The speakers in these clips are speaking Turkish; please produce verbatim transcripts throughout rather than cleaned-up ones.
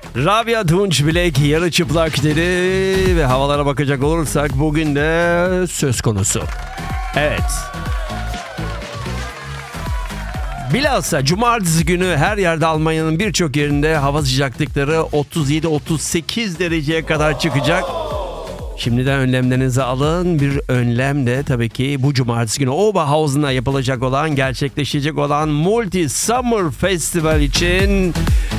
Rabia Tunç Bilek yarı çıplak dedi ve havalara bakacak olursak bugün de söz konusu. Evet. Bilhassa cumartesi günü her yerde Almanya'nın birçok yerinde hava sıcaklıkları otuz yedi otuz sekiz dereceye kadar çıkacak. Şimdiden önlemlerinizi alın. Bir önlem de tabii ki bu cumartesi günü Oberhausen'da yapılacak olan, gerçekleşecek olan Multi Summer Festival için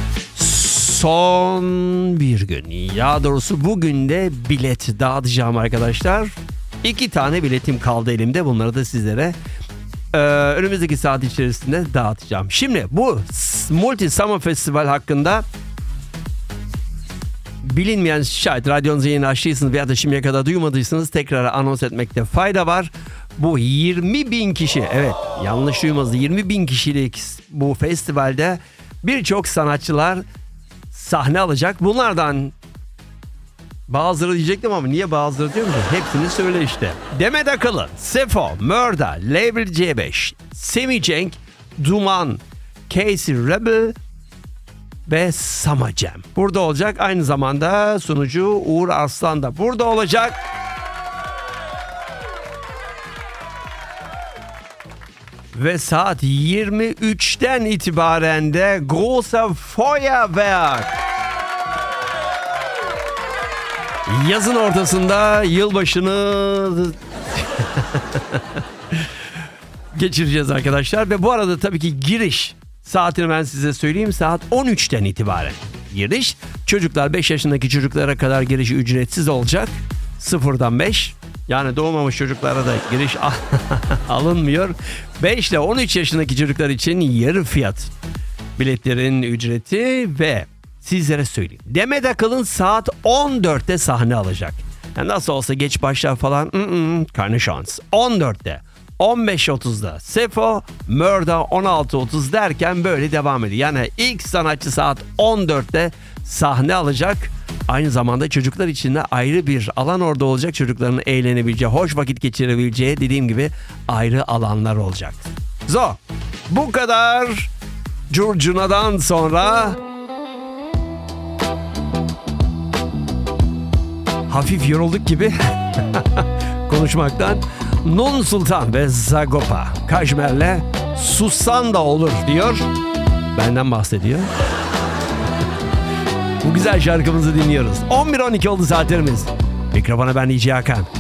son bir gün. Ya doğrusu bugün de bilet dağıtacağım arkadaşlar. İki tane biletim kaldı elimde. Bunları da sizlere Ee, önümüzdeki saat içerisinde dağıtacağım. Şimdi bu Multi Summer Festival hakkında bilinmeyen, şayet radyonuzu yeni açtıysanız veya da şimdiye kadar duymadıysanız tekrar anons etmekte fayda var. Bu yirmi bin kişi, evet yanlış duymadınız, yirmi bin kişilik bu festivalde birçok sanatçılar sahne alacak. Bunlardan bazıları diyecektim ama niye bazıları diyor musun? Hepsini söyle işte. Demet Akalın, Sefo, Mörda, Label C beş, Semih Cenk, Duman, Casey Rebel ve Sama Cem burada olacak. Aynı zamanda sunucu Uğur Arslan da burada olacak. Ve saat yirmi üçten itibaren de Großer Feuerwerk. Yazın ortasında yılbaşını geçireceğiz arkadaşlar. Ve bu arada tabii ki giriş saatini ben size söyleyeyim. Saat on üçten itibaren giriş. Çocuklar, beş yaşındaki çocuklara kadar girişi ücretsiz olacak. sıfırdan beş. Yani doğmamış çocuklara da giriş alınmıyor. beş ile on üç yaşındaki çocuklar için yarı fiyat biletlerin ücreti ve sizlere söyleyeyim. Demet Akalın saat on dörtte sahne alacak. Yani nasıl olsa geç başlar falan. Karne şans. on dörtte. on beş otuzda Sefo, Mörda on altı otuz derken böyle devam ediyor. Yani ilk sanatçı saat on dörtte sahne alacak. Aynı zamanda çocuklar için de ayrı bir alan orada olacak. Çocukların eğlenebileceği, hoş vakit geçirebileceği, dediğim gibi ayrı alanlar olacak. Zo, bu kadar curcunadan sonra hafif yorulduk gibi konuşmaktan. Nun Sultan ve Zagopa Kajmer'le Sussan da olur diyor. Benden bahsediyor. Bu güzel şarkımızı dinliyoruz. on bir on iki oldu saatlerimiz. Mikrofona ben D J Hakan.